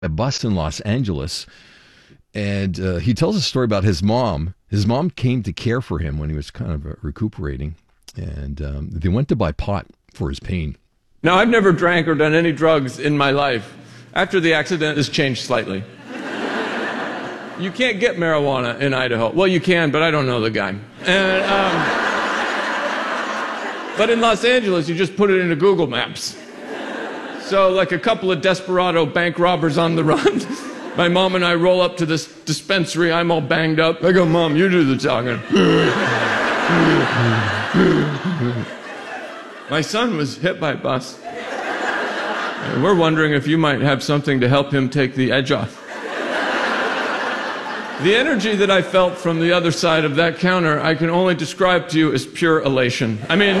a bus in Los Angeles, and he tells a story about his mom. His mom came to care for him when he was kind of recuperating, and they went to buy pot for his pain. Now, I've never drank or done any drugs in my life. After the accident, it's changed slightly. You can't get marijuana in Idaho. Well, you can, but I don't know the guy. And, but in Los Angeles, you just put it into Google Maps. So like a couple of desperado bank robbers on the run, my mom and I roll up to this dispensary. I'm all banged up. I go, Mom, you do the talking. My son was hit by a bus. And we're wondering if you might have something to help him take the edge off. The energy that I felt from the other side of that counter, I can only describe to you as pure elation. I mean,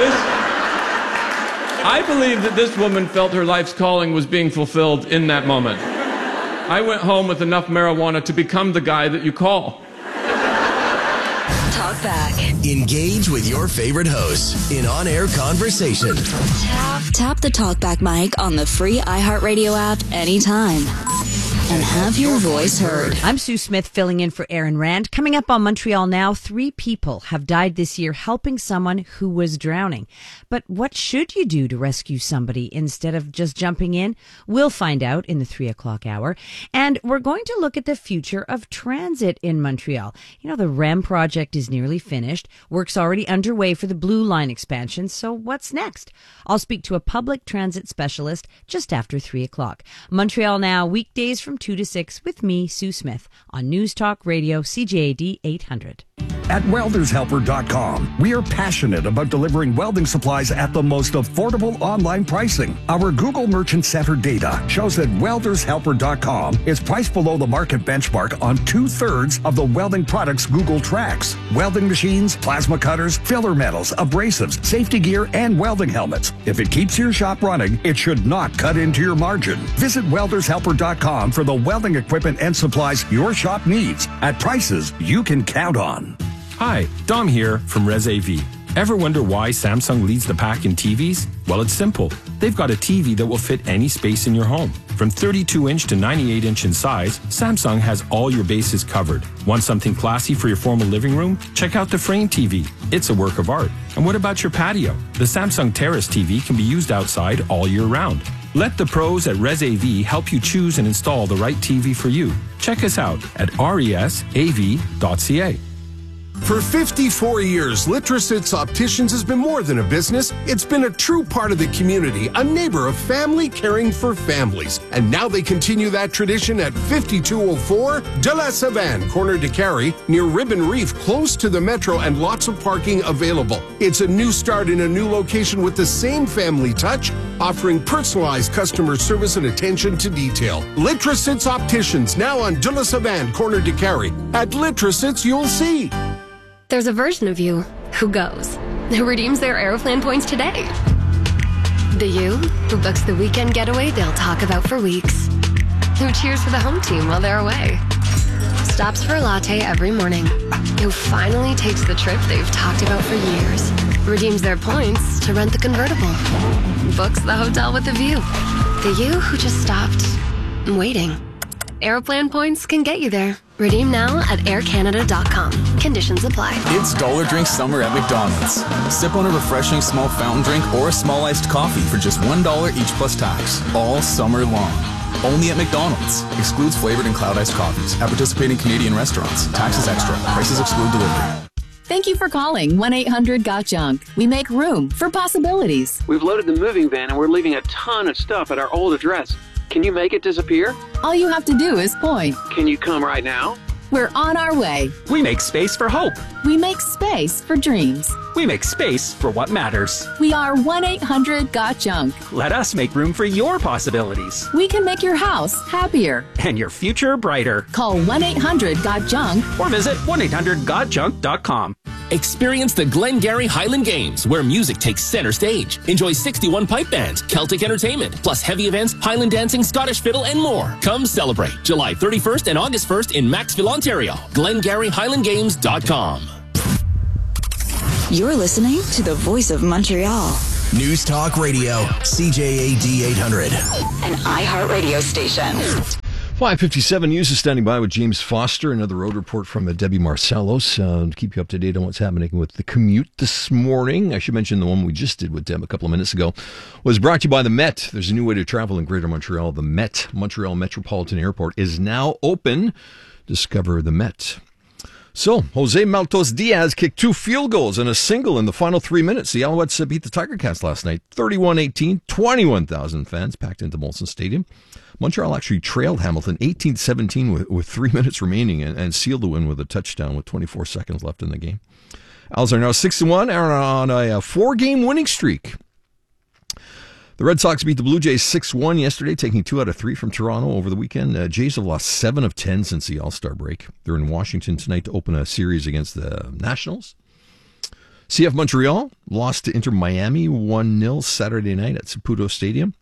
I believe that this woman felt her life's calling was being fulfilled in that moment. I went home with enough marijuana to become the guy that you call. Talk back. Engage with your favorite hosts in on-air conversation. Tap the Talkback mic on the free iHeartRadio app anytime. And have your voice heard. I'm Sue Smith filling in for Aaron Rand. Coming up on Montreal Now, 3 people have died this year helping someone who was drowning. But what should you do to rescue somebody instead of just jumping in? We'll find out in the 3 o'clock hour. And we're going to look at the future of transit in Montreal. You know, the REM project is nearly finished. Work's already underway for the Blue Line expansion. So what's next? I'll speak to a public transit specialist just after 3 o'clock. Montreal Now, weekdays from 2 to 6 with me, Sue Smith, on News Talk Radio CJAD 800. At weldershelper.com, we are passionate about delivering welding supplies at the most affordable online pricing. Our Google Merchant Center data shows that weldershelper.com is priced below the market benchmark on 2/3 of the welding products Google tracks. Welding machines, plasma cutters, filler metals, abrasives, safety gear, and welding helmets. If it keeps your shop running, it should not cut into your margin. Visit weldershelper.com for the welding equipment and supplies your shop needs at prices you can count on. Hi, Dom here from ResAV. Ever wonder why Samsung leads the pack in TVs? Well, it's simple. They've got a TV that will fit any space in your home. From 32-inch to 98-inch in size, Samsung has all your bases covered. Want something classy for your formal living room? Check out the Frame TV. It's a work of art. And what about your patio? The Samsung Terrace TV can be used outside all year round. Let the pros at ResAV help you choose and install the right TV for you. Check us out at resav.ca. For 54 years, Litrosits Opticians has been more than a business. It's been a true part of the community, a neighbor of family caring for families. And now they continue that tradition at 5204 de la Savane, corner de Carey, near Ribbon Reef, close to the metro and lots of parking available. It's a new start in a new location with the same family touch, offering personalized customer service and attention to detail. Litrosits Opticians, now on de la Savane, corner de Carey. At Litrosits, you'll see. There's a version of you who goes, who redeems their Aeroplan points today. The you who books the weekend getaway they'll talk about for weeks. Who cheers for the home team while they're away. Stops for a latte every morning. Who finally takes the trip they've talked about for years. Redeems their points to rent the convertible. Books the hotel with a view. The you who just stopped waiting. Aeroplan points can get you there. Redeem now at aircanada.com. Conditions apply. It's Dollar Drink Summer at McDonald's. Sip on a refreshing small fountain drink or a small iced coffee for just $1 each plus tax. All summer long. Only at McDonald's. Excludes flavored and cloud iced coffees. At participating Canadian restaurants. Taxes extra. Prices exclude delivery. Thank you for calling 1-800-GOT-JUNK. We make room for possibilities. We've loaded the moving van and we're leaving a ton of stuff at our old address. Can you make it disappear? All you have to do is point. Can you come right now? We're on our way. We make space for hope. We make space for dreams. We make space for what matters. We are 1-800-GOT-JUNK. Let us make room for your possibilities. We can make your house happier. And your future brighter. Call 1-800-GOT-JUNK. Or visit 1-800-GOT-JUNK.com. Experience the Glengarry Highland Games, where music takes center stage. Enjoy 61 pipe bands, Celtic entertainment, plus heavy events, Highland dancing, Scottish fiddle, and more. Come celebrate July 31st and August 1st in Maxville, Ontario. GlengarryHighlandGames.com. You're listening to the Voice of Montreal, News Talk Radio, CJAD 800. An iHeartRadio station. 5:57 News is standing by with James Foster. Another road report from Debbie Marcellos to keep you up to date on what's happening with the commute this morning. I should mention the one we just did with Deb a couple of minutes ago was brought to you by the Met. There's a new way to travel in Greater Montreal. The Met, Montreal Metropolitan Airport, is now open. Discover the Met. So, Jose Maltos Diaz kicked 2 field goals and a single in the final 3 minutes. The Alouettes beat the Tiger Cats last night, 31-18, 21,000 fans packed into Molson Stadium. Montreal actually trailed Hamilton 18-17 with 3 minutes remaining and sealed the win with a touchdown with 24 seconds left in the game. Owls are now 6-1 on a 4-game winning streak. The Red Sox beat the Blue Jays 6-1 yesterday, taking 2 out of 3 from Toronto over the weekend. Jays have lost 7 of 10 since the All-Star break. They're in Washington tonight to open a series against the Nationals. CF Montreal lost to Inter Miami 1-0 Saturday night at Saputo Stadium.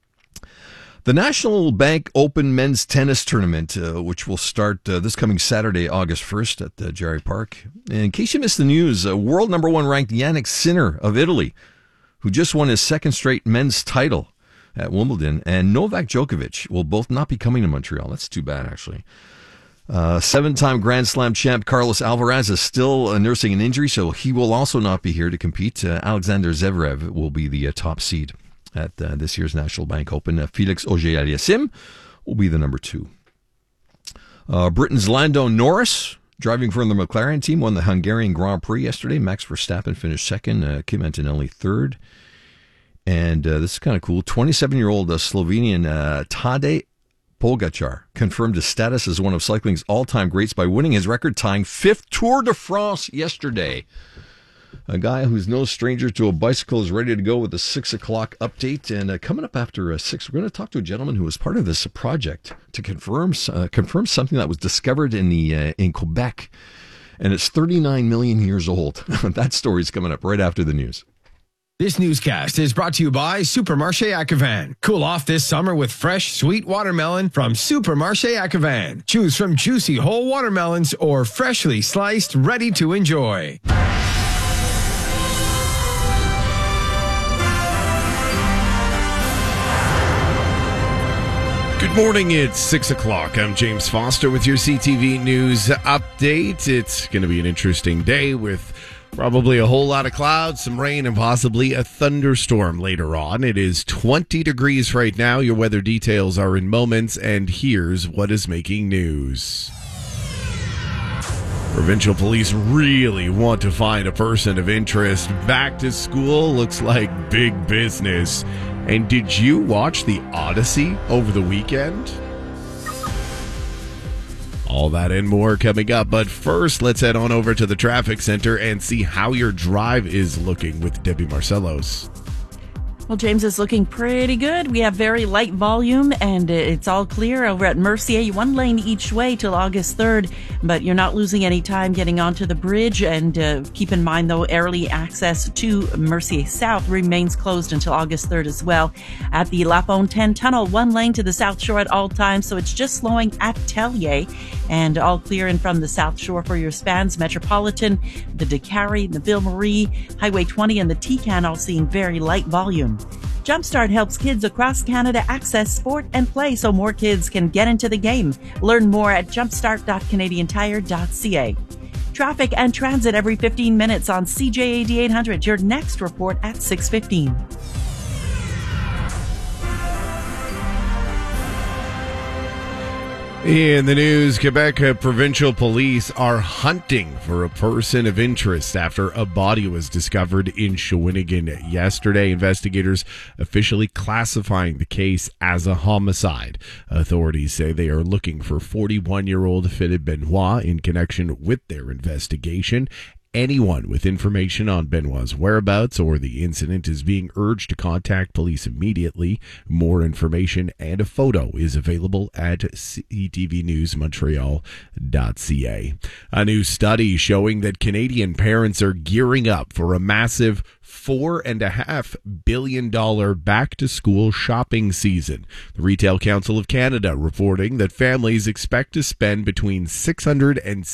The National Bank Open Men's Tennis Tournament, which will start this coming Saturday, August 1st at Jarry Park. And in case you missed the news, world number 1 ranked Yannick Sinner of Italy, who just won his 2nd straight men's title at Wimbledon, and Novak Djokovic will both not be coming to Montreal. That's too bad, actually. 7-time Grand Slam champ Carlos Alcaraz is still nursing an injury, so he will also not be here to compete. Alexander Zverev will be the top seed at this year's National Bank Open. Felix Auger-Aliassime will be the number 2. Britain's Lando Norris, driving for the McLaren team, won the Hungarian Grand Prix yesterday. Max Verstappen finished 2nd, Kim Antonelli 3rd. And this is kind of cool. 27-year-old Slovenian Tadej Pogačar confirmed his status as one of cycling's all-time greats by winning his record-tying 5th Tour de France yesterday. A guy who's no stranger to a bicycle is ready to go with the 6 o'clock update. And coming up after 6, we're going to talk to a gentleman who was part of this project to confirm something that was discovered in Quebec. And it's 39 million years old. That story's coming up right after the news. This newscast is brought to you by Supermarché Acavan. Cool off this summer with fresh, sweet watermelon from Supermarché Acavan. Choose from juicy whole watermelons or freshly sliced, ready to enjoy. Good morning, it's 6 o'clock. I'm James Foster with your CTV News update. It's going to be an interesting day with probably a whole lot of clouds, some rain, and possibly a thunderstorm later on. It is 20 degrees right now. Your weather details are in moments, and here's what is making news. Provincial police really want to find a person of interest. Back to school looks like big business. And did you watch The Odyssey over the weekend? All that and more coming up. But first, let's head on over to the traffic center and see how your drive is looking with Debbie Marcellos. Well, James, is looking pretty good. We have very light volume, and it's all clear over at Mercier. 1 lane each way till August 3rd, but you're not losing any time getting onto the bridge. And keep in mind, though, early access to Mercier South remains closed until August 3rd as well. At the La Fontaine Tunnel, 1 lane to the South Shore at all times, so it's just slowing at Tellier. And all clear in from the South Shore for your spans. Metropolitan, the Décarie, the Ville Marie, Highway 20, and the Tecan all seeing very light volume. Jumpstart helps kids across Canada access sport and play so more kids can get into the game. Learn more at jumpstart.canadiantire.ca. Traffic and transit every 15 minutes on CJAD 800. Your next report at 6:15. In the news, Quebec provincial police are hunting for a person of interest after a body was discovered in Shawinigan yesterday. Investigators officially classifying the case as a homicide. Authorities say they are looking for 41-year-old Philippe Benoit in connection with their investigation. Anyone with information on Benoit's whereabouts or the incident is being urged to contact police immediately. More information and a photo is available at ctvnewsmontreal.ca. A new study showing that Canadian parents are gearing up for a massive $4.5 billion back-to-school shopping season. The Retail Council of Canada reporting that families expect to spend between $600 and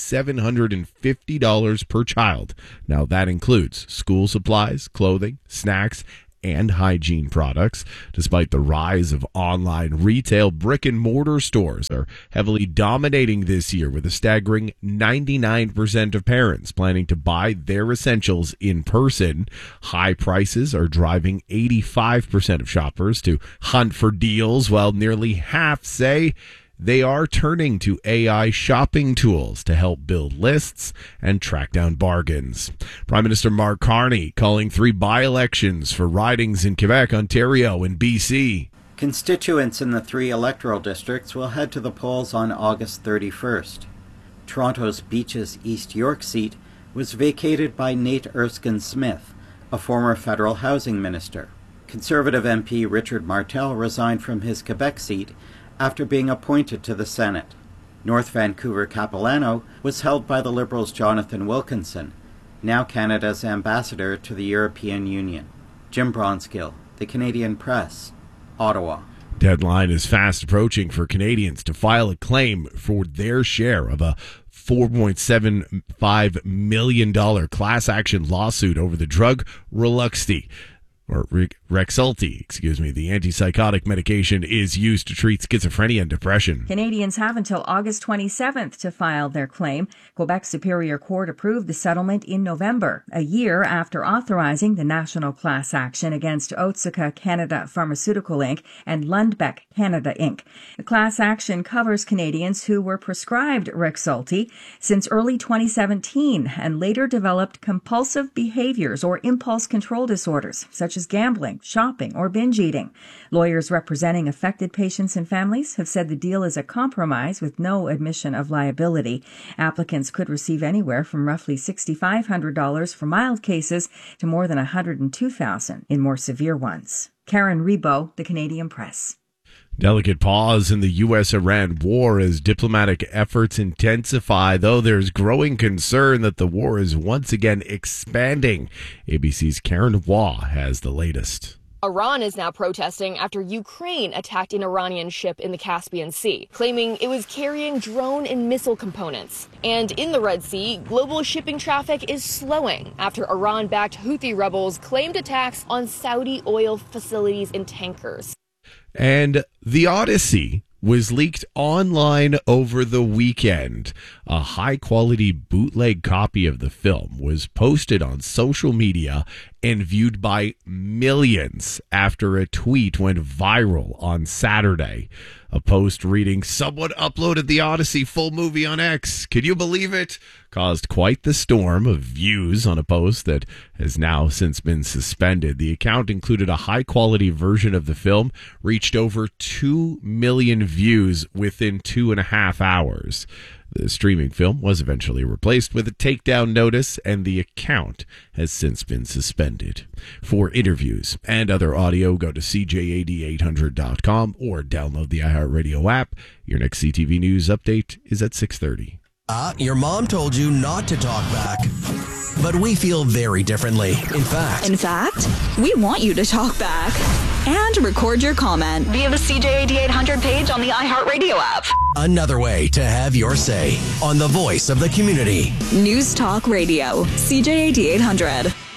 $750 per child. Now, that includes school supplies, clothing, snacks, and hygiene products. Despite the rise of online retail, brick and mortar stores are heavily dominating this year, with a staggering 99% of parents planning to buy their essentials in person. High prices are driving 85% of shoppers to hunt for deals, while nearly half say they are turning to AI shopping tools to help build lists and track down bargains. Prime Minister Mark Carney calling 3 by-elections for ridings in Quebec, Ontario, and BC. Constituents in the 3 electoral districts will head to the polls on August 31st. Toronto's Beaches East York seat was vacated by Nate Erskine-Smith, a former federal housing minister. Conservative MP Richard Martel resigned from his Quebec seat after being appointed to the Senate. North Vancouver Capilano was held by the Liberals' Jonathan Wilkinson, now Canada's ambassador to the European Union. Jim Bronskill, The Canadian Press, Ottawa. Deadline is fast approaching for Canadians to file a claim for their share of a $4.75 million class action lawsuit over the drug Rexulti. The antipsychotic medication is used to treat schizophrenia and depression. Canadians have until August 27th to file their claim. Quebec Superior Court approved the settlement in November, a year after authorizing the national class action against Otsuka Canada Pharmaceutical Inc. and Lundbeck Canada Inc. The class action covers Canadians who were prescribed Rexulti since early 2017 and later developed compulsive behaviors or impulse control disorders, such as gambling, shopping, or binge eating. Lawyers representing affected patients and families have said the deal is a compromise with no admission of liability. Applicants could receive anywhere from roughly $6,500 for mild cases to more than $102,000 in more severe ones. Karen Rebo, The Canadian Press. Delicate pause in the U.S.-Iran war as diplomatic efforts intensify, though there's growing concern that the war is once again expanding. ABC's Karen Waugh has the latest. Iran is now protesting after Ukraine attacked an Iranian ship in the Caspian Sea, claiming it was carrying drone and missile components. And in the Red Sea, global shipping traffic is slowing after Iran-backed Houthi rebels claimed attacks on Saudi oil facilities and tankers. And The Odyssey was leaked online over the weekend. A high-quality bootleg copy of the film was posted on social media and viewed by millions after a tweet went viral on Saturday. A post reading, "Someone uploaded the Odyssey full movie on X. Can you believe it?" caused quite the storm of views on a post that has now since been suspended. The account included a high-quality version of the film, reached over 2 million views within 2.5 hours. The streaming film was eventually replaced with a takedown notice, and the account has since been suspended. For interviews and other audio, go to CJAD800.com or download the iHeartRadio app. Your next CTV News update is at 6:30. Your mom told you not to talk back, but we feel very differently. In fact, we want you to talk back and record your comment via the CJAD 800 page on the iHeartRadio app. Another way to have your say on the voice of the community. News Talk Radio, CJAD 800.